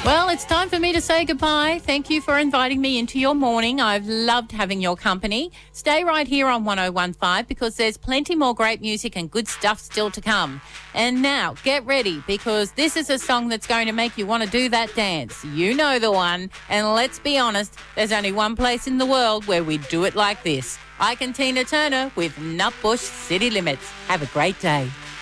Well, it's time for me to say goodbye. Thank you for inviting me into your morning. I've loved having your company. Stay right here on 1015 because there's plenty more great music and good stuff still to come. And now, get ready because this is a song that's going to make you want to do that dance. You know the one. And let's be honest, there's only one place in the world where we do it like this. Ike and Tina Turner with Nutbush City Limits. Have a great day.